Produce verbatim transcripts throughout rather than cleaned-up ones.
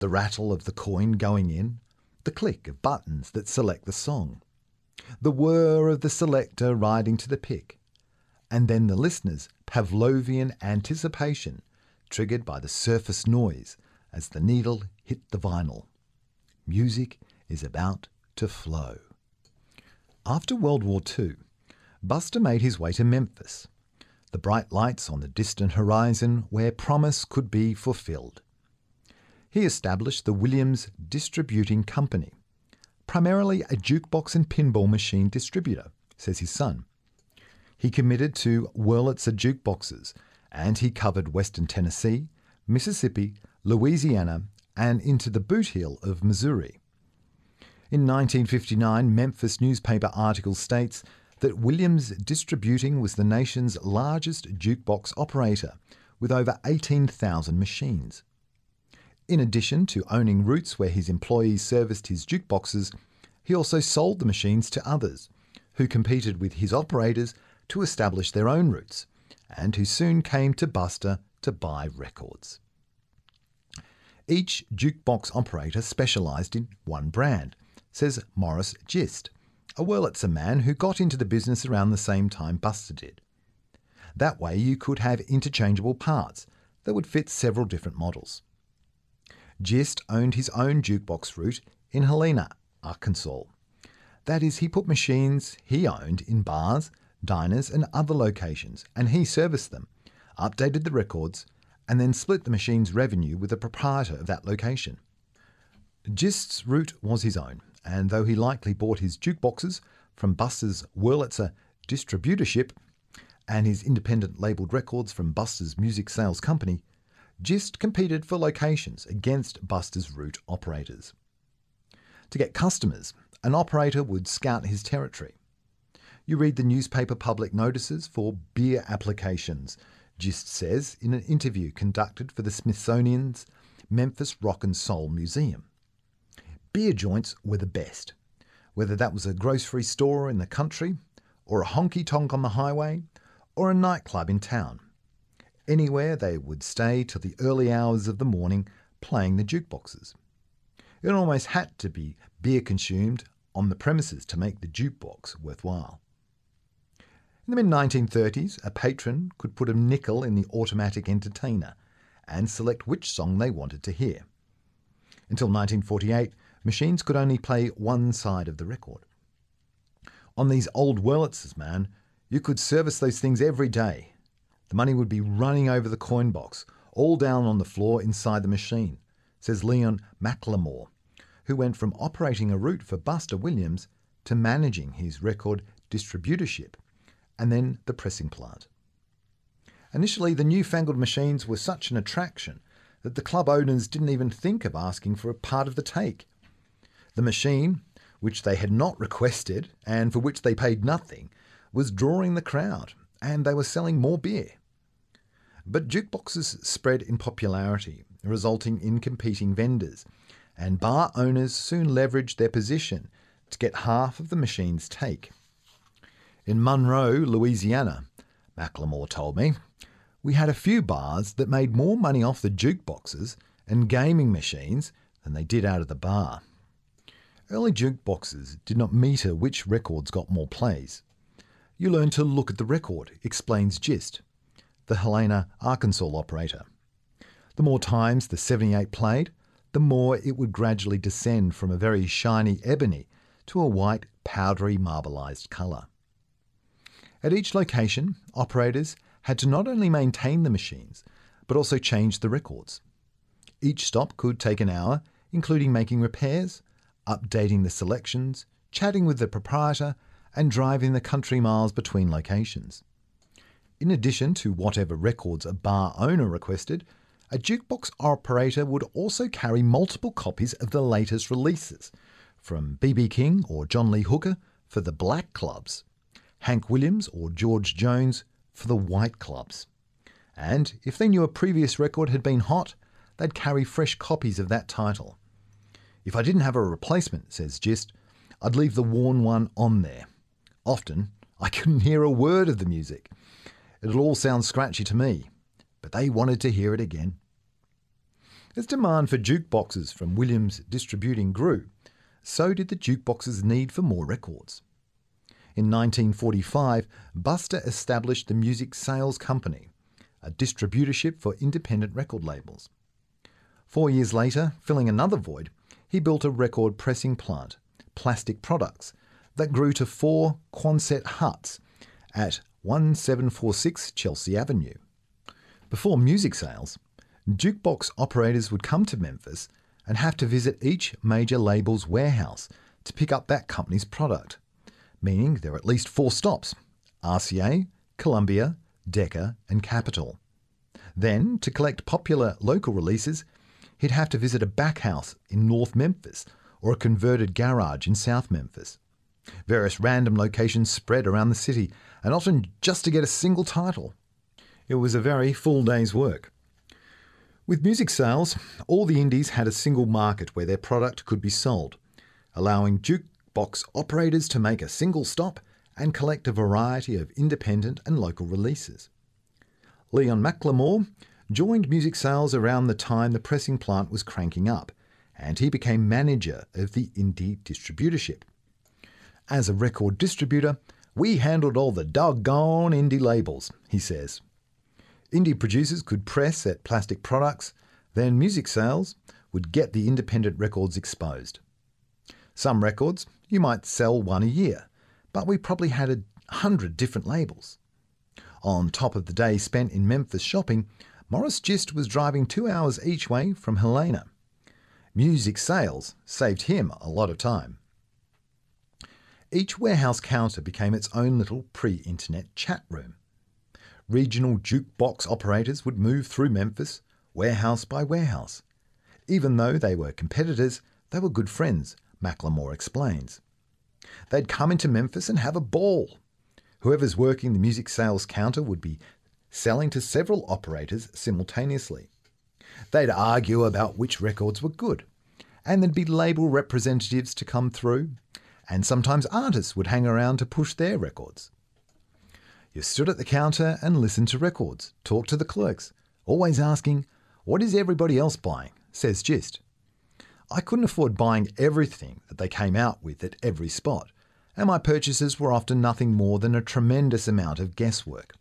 the rattle of the coin going in, the click of buttons that select the song, the whir of the selector riding to the pick, and then the listener's Pavlovian anticipation triggered by the surface noise as the needle hit the vinyl. Music is about to flow. After World War Two, Buster made his way to Memphis, the bright lights on the distant horizon where promise could be fulfilled. He established the Williams Distributing Company, primarily a jukebox and pinball machine distributor, says his son. He committed to Wurlitzer jukeboxes, and he covered Western Tennessee, Mississippi, Louisiana, and into the boot heel of Missouri. In nineteen fifty-nine, Memphis newspaper article states that Williams Distributing was the nation's largest jukebox operator, with over eighteen thousand machines. In addition to owning routes where his employees serviced his jukeboxes, he also sold the machines to others, who competed with his operators to establish their own routes, and who soon came to Buster to buy records. Each jukebox operator specialised in one brand, says Morris Gist, a Wurlitzer man who got into the business around the same time Buster did. That way you could have interchangeable parts that would fit several different models. Gist owned his own jukebox route in Helena, Arkansas. That is, he put machines he owned in bars, diners and other locations, and he serviced them, updated the records, and then split the machine's revenue with the proprietor of that location. Gist's route was his own, and though he likely bought his jukeboxes from Buster's Wurlitzer distributorship and his independent labelled records from Buster's music sales company, Gist competed for locations against Buster's route operators. To get customers, an operator would scout his territory. You read the newspaper public notices for beer applications, Gist says in an interview conducted for the Smithsonian's Memphis Rock and Soul Museum. Beer joints were the best, whether that was a grocery store in the country, or a honky-tonk on the highway, or a nightclub in town. Anywhere they would stay till the early hours of the morning playing the jukeboxes. It almost had to be beer consumed on the premises to make the jukebox worthwhile. In the mid nineteen thirties, a patron could put a nickel in the automatic entertainer and select which song they wanted to hear. Until nineteen forty-eight, machines could only play one side of the record. On these old Wurlitzers, man, you could service those things every day. The money would be running over the coin box, all down on the floor inside the machine, says Leon McLemore, who went from operating a route for Buster Williams to managing his record distributorship, and then the pressing plant. Initially, the newfangled machines were such an attraction that the club owners didn't even think of asking for a part of the take. The machine, which they had not requested and for which they paid nothing, was drawing the crowd, and they were selling more beer. But jukeboxes spread in popularity, resulting in competing vendors, and bar owners soon leveraged their position to get half of the machine's take. In Monroe, Louisiana, McLemore told me, we had a few bars that made more money off the jukeboxes and gaming machines than they did out of the bar. Early jukeboxes did not meter which records got more plays. You learn to look at the record, explains Gist, the Helena, Arkansas operator. The more times the seventy-eight played, the more it would gradually descend from a very shiny ebony to a white, powdery, marbleized colour. At each location, operators had to not only maintain the machines, but also change the records. Each stop could take an hour, including making repairs, updating the selections, chatting with the proprietor, and driving the country miles between locations. In addition to whatever records a bar owner requested, a jukebox operator would also carry multiple copies of the latest releases, from B B King or John Lee Hooker for the black clubs, Hank Williams or George Jones for the white clubs. And if they knew a previous record had been hot, they'd carry fresh copies of that title. If I didn't have a replacement, says Gist, I'd leave the worn one on there. Often, I couldn't hear a word of the music. It'll all sound scratchy to me, but they wanted to hear it again. As demand for jukeboxes from Williams Distributing grew, so did the jukebox's need for more records. In nineteen forty-five, Buster established the Music Sales Company, a distributorship for independent record labels. Four years later, filling another void, he built a record pressing plant, Plastic Products, that grew to four Quonset huts at seventeen forty-six Chelsea Avenue. Before music sales, jukebox operators would come to Memphis and have to visit each major label's warehouse to pick up that company's product, meaning there are at least four stops: R C A, Columbia, Decca and Capitol. Then, to collect popular local releases, he'd have to visit a back house in North Memphis or a converted garage in South Memphis. Various random locations spread around the city, and often just to get a single title. It was a very full day's work. With music sales, all the indies had a single market where their product could be sold, allowing jukebox operators to make a single stop and collect a variety of independent and local releases. Leon McLemore joined music sales around the time the pressing plant was cranking up, and he became manager of the indie distributorship. As a record distributor, we handled all the doggone indie labels, he says. Indie producers could press at Plastic Products, then music sales would get the independent records exposed. Some records, you might sell one a year, but we probably had a hundred different labels. On top of the day spent in Memphis shopping, Morris Gist was driving two hours each way from Helena. Music sales saved him a lot of time. Each warehouse counter became its own little pre-internet chat room. Regional jukebox operators would move through Memphis, warehouse by warehouse. Even though they were competitors, they were good friends, McLemore explains. They'd come into Memphis and have a ball. Whoever's working the music sales counter would be selling to several operators simultaneously. They'd argue about which records were good, and there'd be label representatives to come through, and sometimes artists would hang around to push their records. You stood at the counter and listened to records, talked to the clerks, always asking, "What is everybody else buying?" says Gist. I couldn't afford buying everything that they came out with at every spot, and my purchases were often nothing more than a tremendous amount of guesswork.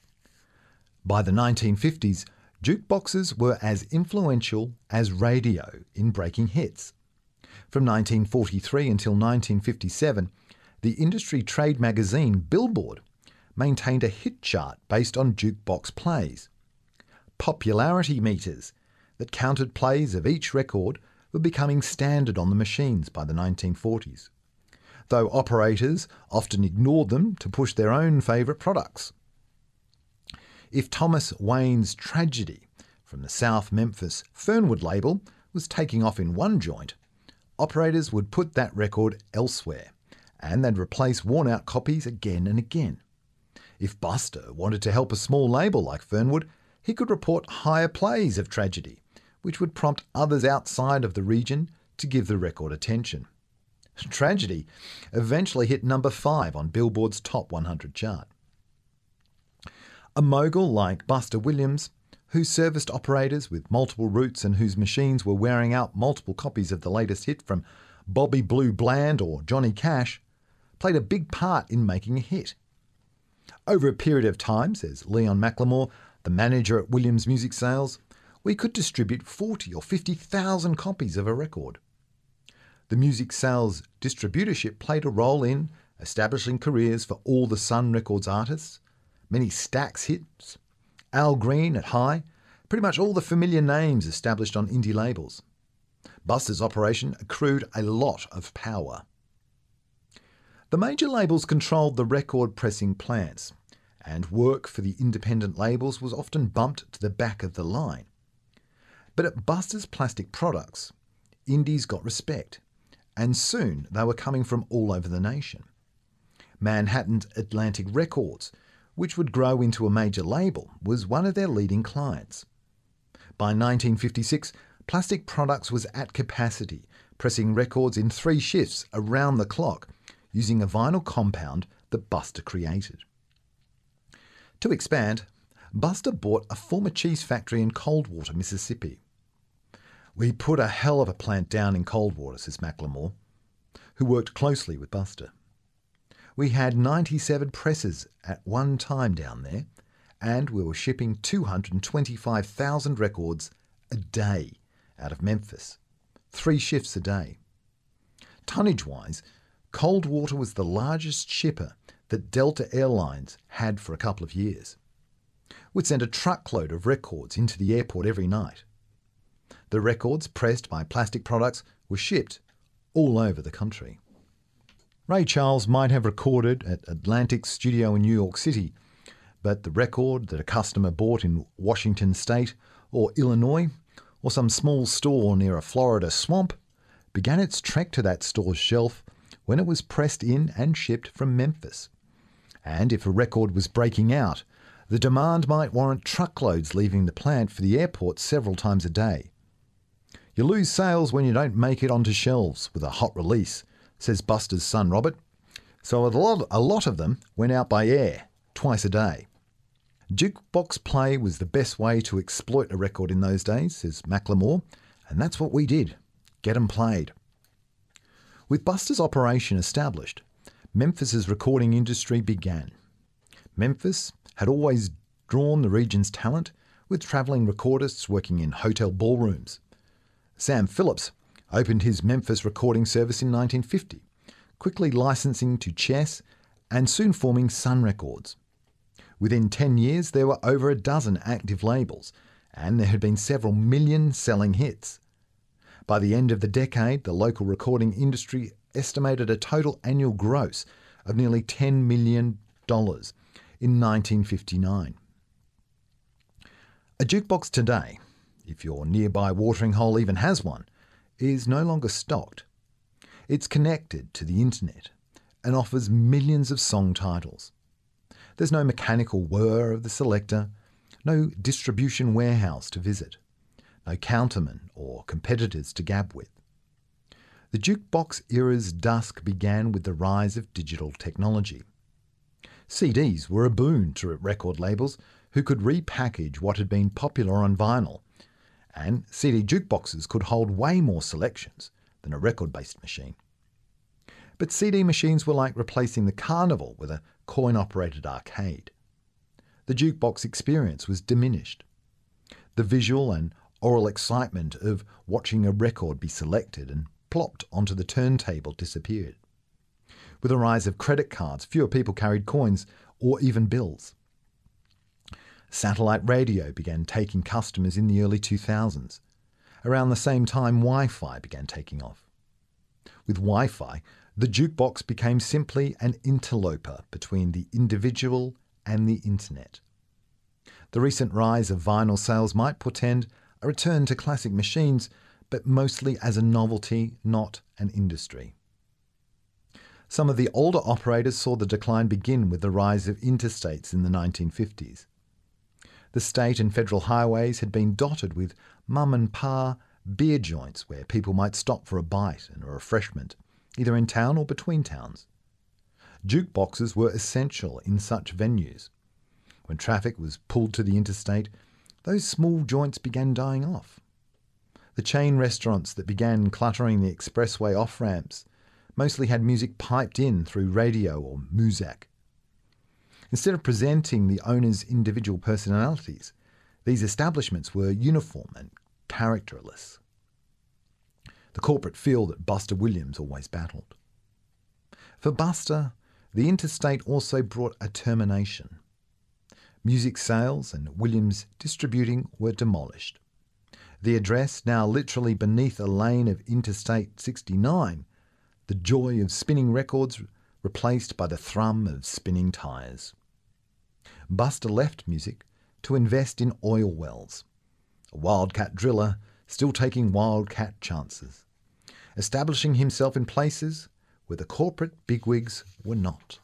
By the nineteen fifties, jukeboxes were as influential as radio in breaking hits. From nineteen forty-three until nineteen fifty-seven, the industry trade magazine Billboard maintained a hit chart based on jukebox plays. Popularity meters that counted plays of each record were becoming standard on the machines by the nineteen forties, though operators often ignored them to push their own favourite products. If Thomas Wayne's Tragedy from the South Memphis Fernwood label was taking off in one joint, operators would put that record elsewhere, and they'd replace worn-out copies again and again. If Buster wanted to help a small label like Fernwood, he could report higher plays of Tragedy, which would prompt others outside of the region to give the record attention. Tragedy eventually hit number five on Billboard's Top one hundred chart. A mogul like Buster Williams, who serviced operators with multiple routes and whose machines were wearing out multiple copies of the latest hit from Bobby Blue Bland or Johnny Cash, played a big part in making a hit. Over a period of time, says Leon McLemore, the manager at Williams Music Sales, we could distribute forty or fifty thousand copies of a record. The music sales distributorship played a role in establishing careers for all the Sun Records artists, many Stax hits, Al Green at High, pretty much all the familiar names established on indie labels. Buster's operation accrued a lot of power. The major labels controlled the record pressing plants, and work for the independent labels was often bumped to the back of the line. But at Buster's Plastic Products, indies got respect, and soon they were coming from all over the nation. Manhattan's Atlantic Records, which would grow into a major label, was one of their leading clients. By nineteen fifty-six, Plastic Products was at capacity, pressing records in three shifts around the clock, using a vinyl compound that Buster created. To expand, Buster bought a former cheese factory in Coldwater, Mississippi. "We put a hell of a plant down in Coldwater," says Macklemore, who worked closely with Buster. "We had ninety-seven presses at one time down there, and we were shipping two hundred twenty-five thousand records a day out of Memphis, three shifts a day. Tonnage-wise, Coldwater was the largest shipper that Delta Airlines had for a couple of years. We'd send a truckload of records into the airport every night. The records, pressed by Plastic Products, were shipped all over the country." Ray Charles might have recorded at Atlantic's studio in New York City, but the record that a customer bought in Washington State or Illinois or some small store near a Florida swamp began its trek to that store's shelf when it was pressed in and shipped from Memphis. And if a record was breaking out, the demand might warrant truckloads leaving the plant for the airport several times a day. "You lose sales when you don't make it onto shelves with a hot release," says Buster's son Robert. "So a lot, a lot of them went out by air, twice a day." "Jukebox play was the best way to exploit a record in those days," says Macklemore, "and that's what we did, get 'em played." With Buster's operation established, Memphis's recording industry began. Memphis had always drawn the region's talent, with travelling recordists working in hotel ballrooms. Sam Phillips opened his Memphis recording service in nineteen fifty, quickly licensing to Chess and soon forming Sun Records. Within ten years, there were over a dozen active labels, and there had been several million selling hits. By the end of the decade, the local recording industry estimated a total annual gross of nearly ten million dollars in nineteen fifty-nine. A jukebox today, if your nearby watering hole even has one, is no longer stocked. It's connected to the internet and offers millions of song titles. There's no mechanical whir of the selector, no distribution warehouse to visit, no counterman or competitors to gab with. The jukebox era's dusk began with the rise of digital technology. C Ds were a boon to record labels who could repackage what had been popular on vinyl, and C D jukeboxes could hold way more selections than a record-based machine. But C D machines were like replacing the carnival with a coin-operated arcade. The jukebox experience was diminished. The visual and oral excitement of watching a record be selected and plopped onto the turntable disappeared. With the rise of credit cards, fewer people carried coins or even bills. Satellite radio began taking customers in the early two thousands. Around the same time, Wi-Fi began taking off. With Wi-Fi, the jukebox became simply an interloper between the individual and the internet. The recent rise of vinyl sales might portend a return to classic machines, but mostly as a novelty, not an industry. Some of the older operators saw the decline begin with the rise of interstates in the nineteen fifties. The state and federal highways had been dotted with mum and pa beer joints where people might stop for a bite and a refreshment, either in town or between towns. Jukeboxes were essential in such venues. When traffic was pulled to the interstate, those small joints began dying off. The chain restaurants that began cluttering the expressway off-ramps mostly had music piped in through radio or Muzak. Instead of presenting the owner's individual personalities, these establishments were uniform and characterless. The corporate feel that Buster Williams always battled. For Buster, the interstate also brought a termination. Music sales and Williams distributing were demolished. The address, now literally beneath a lane of Interstate sixty-nine, the joy of spinning records replaced by the thrum of spinning tyres. Buster left music to invest in oil wells, a wildcat driller still taking wildcat chances, establishing himself in places where the corporate bigwigs were not.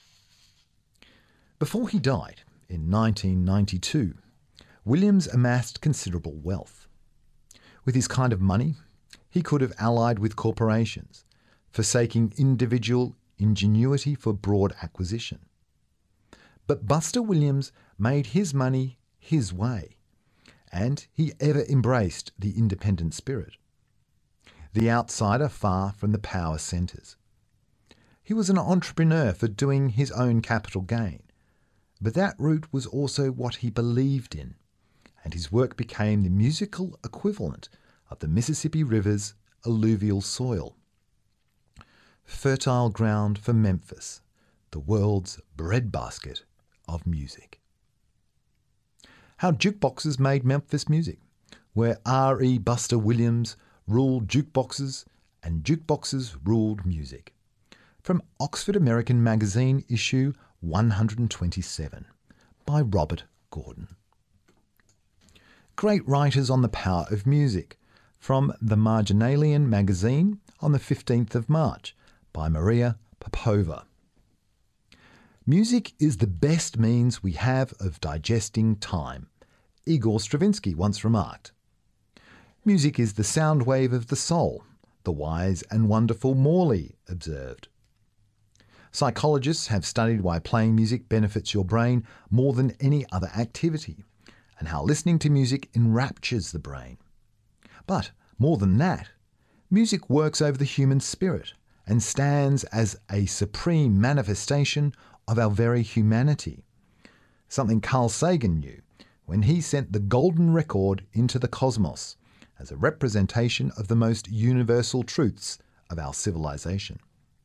Before he died in nineteen ninety-two, Williams amassed considerable wealth. With his kind of money, he could have allied with corporations, forsaking individual ingenuity for broad acquisition. But Buster Williams made his money his way, and he ever embraced the independent spirit. The outsider far from the power centres. He was an entrepreneur for doing his own capital gain, but that route was also what he believed in, and his work became the musical equivalent of the Mississippi River's alluvial soil. Fertile ground for Memphis, the world's breadbasket of music. How jukeboxes made Memphis music, where R E Buster Williams ruled jukeboxes and jukeboxes ruled music. From Oxford American Magazine, issue one hundred twenty-seven, by Robert Gordon. Great writers on the power of music, from The Marginalian Magazine on the fifteenth of March, by Maria Popova. Music is the best means we have of digesting time, Igor Stravinsky once remarked. Music is the sound wave of the soul, the wise and wonderful Morley observed. Psychologists have studied why playing music benefits your brain more than any other activity, and how listening to music enraptures the brain. But more than that, music works over the human spirit and stands as a supreme manifestation of our very humanity, something Carl Sagan knew when he sent the golden record into the cosmos as a representation of the most universal truths of our civilization.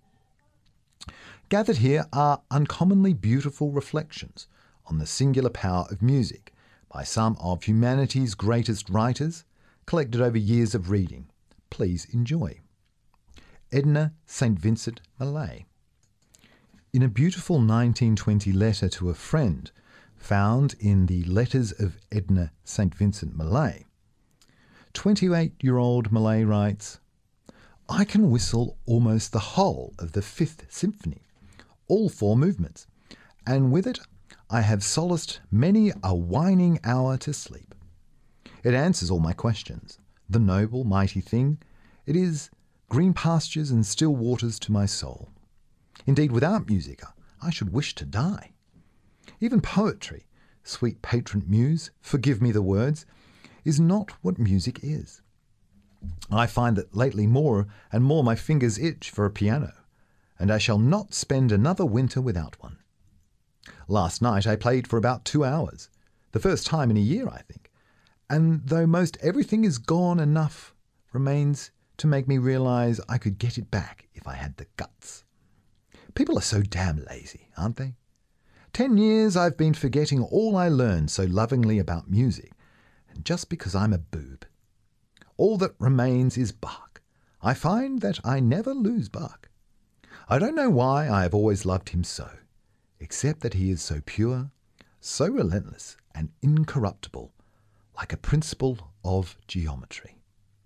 Gathered here are uncommonly beautiful reflections on the singular power of music by some of humanity's greatest writers, collected over years of reading. Please enjoy. Edna Saint Vincent Millay. In a beautiful nineteen twenty letter to a friend found in the Letters of Edna Saint Vincent Millay, twenty-eight-year-old Millay writes, "I can whistle almost the whole of the Fifth Symphony, all four movements, and with it I have solaced many a whining hour to sleep. It answers all my questions, the noble, mighty thing. It is green pastures and still waters to my soul. Indeed, without music, I should wish to die. Even poetry, sweet patron muse, forgive me the words, is not what music is. I find that lately more and more my fingers itch for a piano, and I shall not spend another winter without one. Last night I played for about two hours, the first time in a year, I think, and though most everything is gone, enough remains to make me realize I could get it back if I had the guts. People are so damn lazy, aren't they? Ten years I've been forgetting all I learned so lovingly about music, and just because I'm a boob. All that remains is Bach. I find that I never lose Bach. I don't know why I have always loved him so, except that he is so pure, so relentless and incorruptible, like a principle of geometry."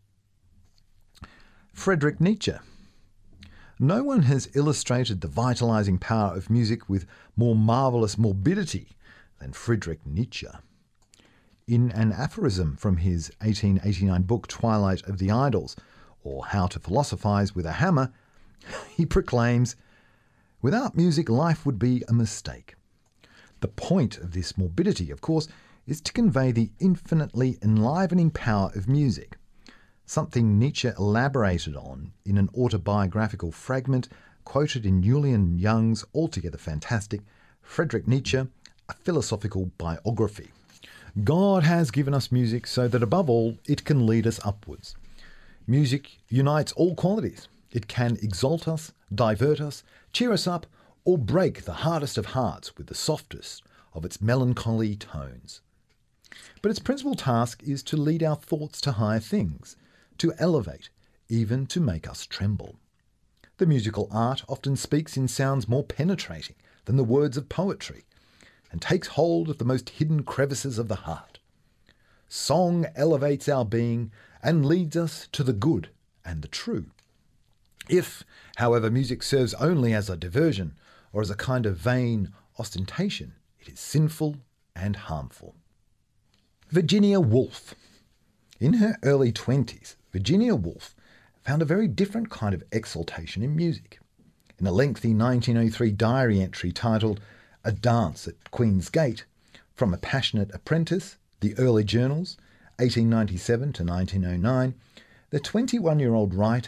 Friedrich Nietzsche. No one has illustrated the vitalizing power of music with more marvellous morbidity than Friedrich Nietzsche. In an aphorism from his eighteen eighty-nine book Twilight of the Idols, or How to Philosophize with a Hammer, he proclaims, "Without music, life would be a mistake." The point of this morbidity, of course, is to convey the infinitely enlivening power of music, something Nietzsche elaborated on in an autobiographical fragment quoted in Julian Jung's altogether fantastic Friedrich Nietzsche, A Philosophical Biography. God has given us music so that above all it can lead us upwards. Music unites all qualities. It can exalt us, divert us, cheer us up, or break the hardest of hearts with the softest of its melancholy tones. But its principal task is to lead our thoughts to higher things, to elevate, even to make us tremble. The musical art often speaks in sounds more penetrating than the words of poetry, and takes hold of the most hidden crevices of the heart. Song elevates our being and leads us to the good and the true. If, however, music serves only as a diversion or as a kind of vain ostentation, it is sinful and harmful. Virginia Woolf. In her early twenties, Virginia Woolf found a very different kind of exaltation in music. In a lengthy nineteen oh three diary entry titled A Dance at Queen's Gate, From a Passionate Apprentice, The Early Journals, eighteen ninety-seven to nineteen oh nine, the twenty-one-year-old writer